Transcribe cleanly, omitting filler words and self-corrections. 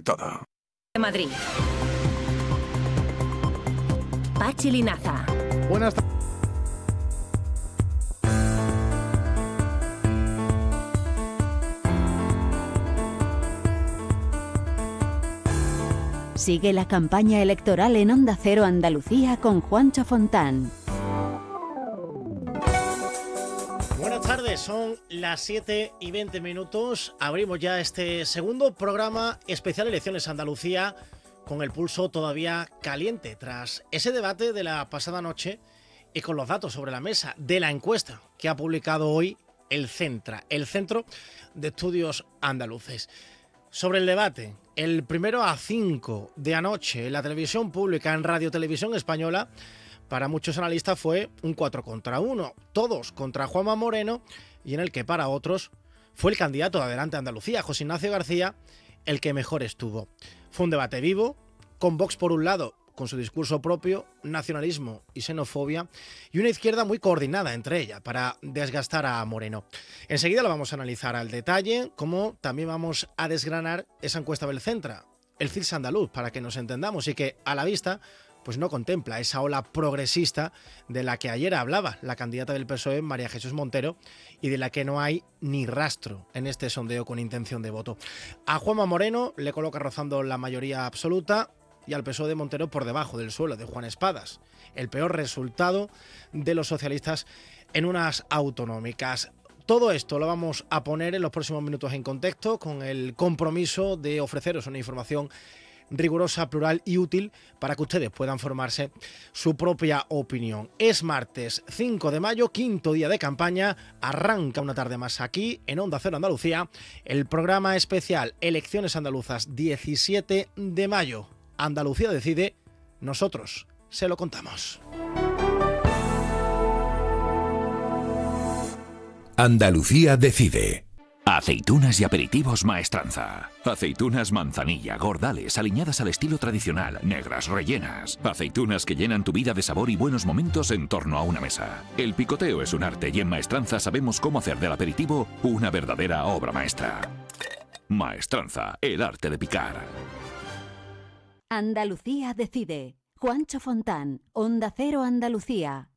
todo. Madrid. Pachi Linaza. Buenas tardes. Sigue la campaña electoral en Onda Cero Andalucía con Juancho Fontán. Buenas tardes, son las 7:20. Abrimos ya este segundo programa especial Elecciones Andalucía con el pulso todavía caliente tras ese debate de la pasada noche y con los datos sobre la mesa de la encuesta que ha publicado hoy el CENTRA, el Centro de Estudios Andaluces. Sobre el debate, el 1-5 de anoche en la televisión pública, en Radio Televisión Española, para muchos analistas fue un 4-1, todos contra Juanma Moreno, y en el que para otros fue el candidato de Adelante Andalucía, José Ignacio García, el que mejor estuvo. Fue un debate vivo, con Vox por un lado, con su discurso propio, nacionalismo y xenofobia, y una izquierda muy coordinada entre ella para desgastar a Moreno. Enseguida lo vamos a analizar al detalle, como también vamos a desgranar esa encuesta del Centra, el CIS andaluz, para que nos entendamos, y que a la vista pues no contempla esa ola progresista de la que ayer hablaba la candidata del PSOE, María Jesús Montero, y de la que no hay ni rastro en este sondeo con intención de voto. A Juanma Moreno le coloca rozando la mayoría absoluta, y al PSOE de Montero por debajo del suelo de Juan Espadas. El peor resultado de los socialistas en unas autonómicas. Todo esto lo vamos a poner en los próximos minutos en contexto con el compromiso de ofreceros una información rigurosa, plural y útil para que ustedes puedan formarse su propia opinión. Es martes 5 de mayo, quinto día de campaña, arranca una tarde más aquí en Onda Cero Andalucía, el programa especial Elecciones Andaluzas 17 de mayo. Andalucía decide, nosotros se lo contamos. Andalucía decide. Aceitunas y aperitivos Maestranza. Aceitunas manzanilla, gordales, aliñadas al estilo tradicional, negras, rellenas. Aceitunas que llenan tu vida de sabor y buenos momentos en torno a una mesa. El picoteo es un arte y en Maestranza sabemos cómo hacer del aperitivo una verdadera obra maestra. Maestranza, el arte de picar. Andalucía decide. Juancho Fontán, Onda Cero Andalucía.